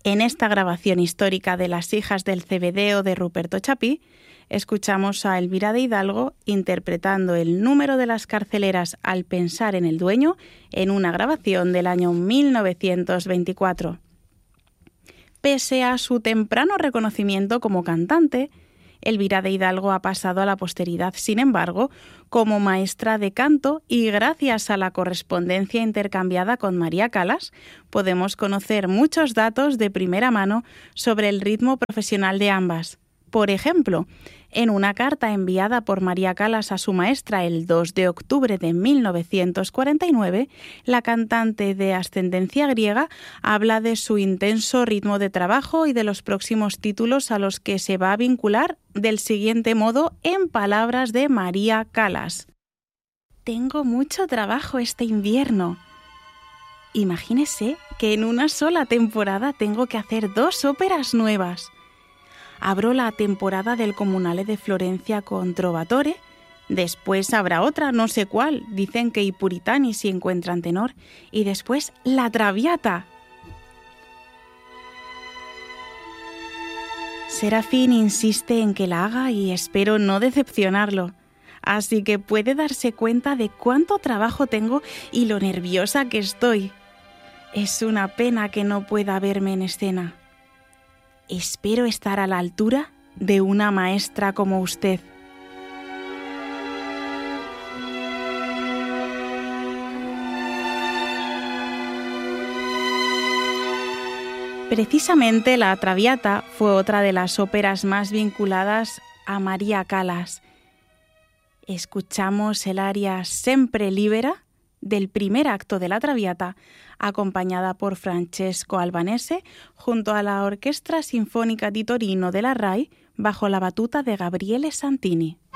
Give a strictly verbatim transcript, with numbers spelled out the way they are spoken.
En esta grabación histórica de Las hijas del Cebedeo de Ruperto Chapí, escuchamos a Elvira de Hidalgo interpretando el número de las carceleras Al pensar en el dueño en una grabación del año mil novecientos veinticuatro. Pese a su temprano reconocimiento como cantante, Elvira de Hidalgo ha pasado a la posteridad, sin embargo, como maestra de canto, y gracias a la correspondencia intercambiada con María Calas, podemos conocer muchos datos de primera mano sobre el ritmo profesional de ambas. Por ejemplo, en una carta enviada por María Calas a su maestra el dos de octubre de mil novecientos cuarenta y nueve, la cantante de ascendencia griega habla de su intenso ritmo de trabajo y de los próximos títulos a los que se va a vincular del siguiente modo, en palabras de María Calas. Tengo mucho trabajo este invierno. Imagínese que en una sola temporada tengo que hacer dos óperas nuevas. Abro la temporada del Comunale de Florencia con Trovatore, después habrá otra, no sé cuál, dicen que i Puritani si encuentran tenor, y después La Traviata. Serafín insiste en que la haga y espero no decepcionarlo, así que puede darse cuenta de cuánto trabajo tengo y lo nerviosa que estoy. Es una pena que no pueda verme en escena. Espero estar a la altura de una maestra como usted. Precisamente La Traviata fue otra de las óperas más vinculadas a María Calas. Escuchamos el aria Sempre Libera del primer acto de La Traviata, acompañada por Francesco Albanese junto a la Orquestra Sinfónica di Torino de la RAI bajo la batuta de Gabriele Santini.